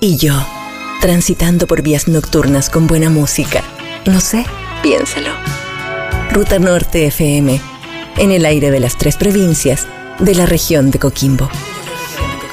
Y yo, transitando por vías nocturnas con buena música. No sé, piénsalo. Ruta Norte FM, en el aire de las 3 provincias de la región de Coquimbo.